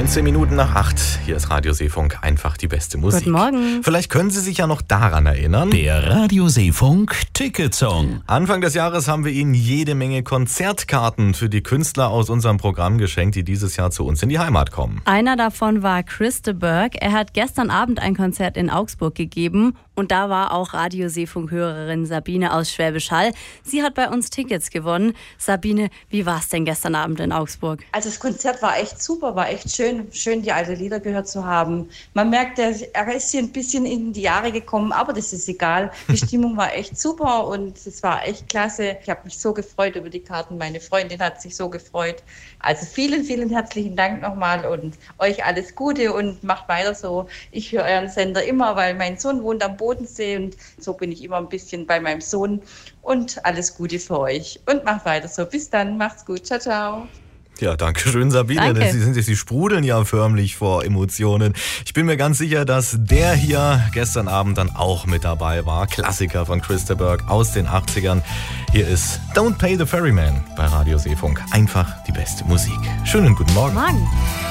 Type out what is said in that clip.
19 Minuten nach 8. Hier ist Radio Seefunk, einfach die beste Musik. Guten Morgen. Vielleicht können Sie sich ja noch daran erinnern. Der Radio Seefunk Ticketsong. Anfang des Jahres haben wir Ihnen jede Menge Konzertkarten für die Künstler aus unserem Programm geschenkt, die dieses Jahr zu uns in die Heimat kommen. Einer davon war Chris de Burgh. Er hat gestern Abend ein Konzert in Augsburg gegeben und da war auch Radio Seefunk-Hörerin Sabine aus Schwäbisch Hall. Sie hat bei uns Tickets gewonnen. Sabine, wie war es denn gestern Abend in Augsburg? Also das Konzert war echt super, war echt schön die alten Lieder gehört zu haben. Man merkt, er ist hier ein bisschen in die Jahre gekommen, aber das ist egal. Die Stimmung war echt super und es war echt klasse. Ich habe mich so gefreut über die Karten, meine Freundin hat sich so gefreut. Also vielen, vielen herzlichen Dank nochmal und euch alles Gute und macht weiter so. Ich höre euren Sender immer, weil mein Sohn wohnt am Bodensee und so bin ich immer ein bisschen bei meinem Sohn und alles Gute für euch und macht weiter so. Bis dann, macht's gut, ciao, ciao. Ja, danke schön, Sabine. Danke. Sie sprudeln ja förmlich vor Emotionen. Ich bin mir ganz sicher, dass der hier gestern Abend dann auch mit dabei war. Klassiker von Chris de Burgh aus den 80ern. Hier ist Don't Pay the Ferryman bei Radio Seefunk. Einfach die beste Musik. Schönen guten Morgen. Morgen.